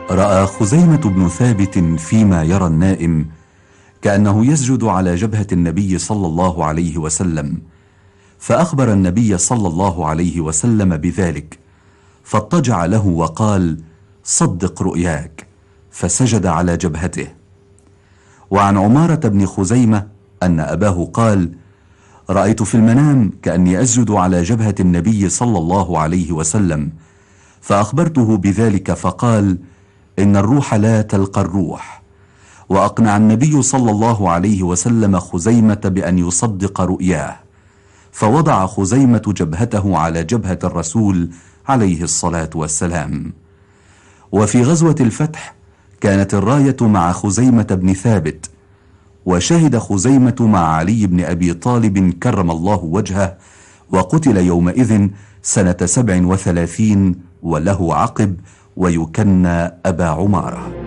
رأى خزيمة بن ثابت فيما يرى النائم كأنه يسجد على جبهة النبي صلى الله عليه وسلم، فأخبر النبي صلى الله عليه وسلم بذلك، فاضطجع له وقال: صدق رؤياك، فسجد على جبهته. وعن عمارة بن خزيمة أن أباه قال: رأيت في المنام كأني أسجد على جبهة النبي صلى الله عليه وسلم، فأخبرته بذلك فقال: إن الروح لا تلقى الروح. وأقنع النبي صلى الله عليه وسلم خزيمة بأن يصدق رؤياه، فوضع خزيمة جبهته على جبهة الرسول عليه الصلاة والسلام. وفي غزوة الفتح كانت الراية مع خزيمة بن ثابت، وشهد خزيمة مع علي بن أبي طالب كرم الله وجهه، وقتل يومئذ سنة 37 وله عقب، ويكنى أبا عمارة.